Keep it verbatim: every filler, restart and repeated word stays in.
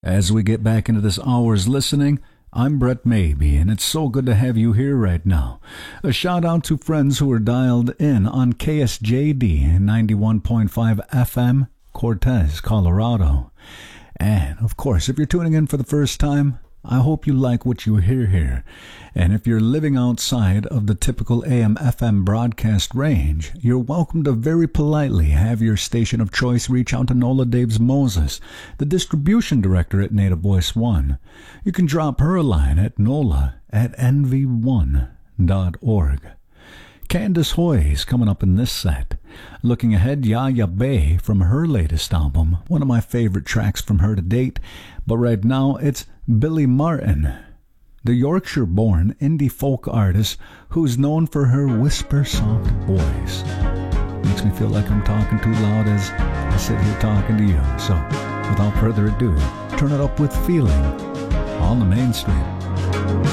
As we get back into this hour's listening, I'm Brett Maybe, and it's so good to have you here right now. A shout out to friends who are dialed in on K S J D ninety-one point five F M, Cortez, Colorado. And, of course, if you're tuning in for the first time, I hope you like what you hear here. And if you're living outside of the typical A M F M broadcast range, you're welcome to very politely have your station of choice reach out to Nola Daves Moses, the distribution director at Native Voice One. You can drop her a line at nola at n v one dot org. Candace Hoy is coming up in this set. Looking ahead, Yaya Bay from her latest album, one of my favorite tracks from her to date. But right now, it's Billy Martin, the Yorkshire-born indie folk artist who's known for her whisper-soft voice. Makes me feel like I'm talking too loud as I sit here talking to you. So, without further ado, turn it up with feeling on the mainstream.